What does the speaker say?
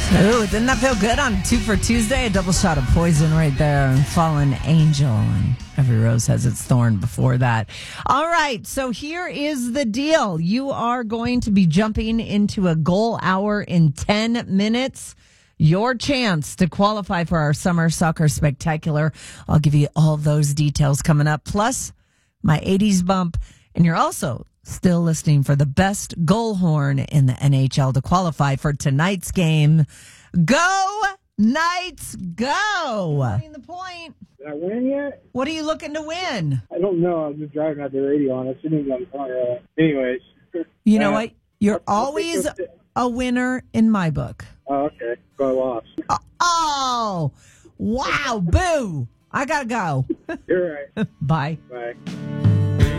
Ooh, didn't that feel good on Two for Tuesday? A double shot of poison right there. Fallen angel. And every rose has its thorn before that. All right. So here is the deal. You are going to be jumping into a goal hour in 10 minutes. Your chance to qualify for our Summer Soccer Spectacular. I'll give you all those details coming up. Plus, my 80s bump. And you're also still listening for the best goal horn in the NHL to qualify for tonight's game. Go, Knights, go! Getting the point. Did I win yet? What are you looking to win? I don't know. I'm just driving out the radio on. I shouldn't be on the phone. Anyways. You know what? You're always a winner in my book. Oh, okay. So I lost. Oh, wow. Boo. I got to go. You're right. Bye. Bye.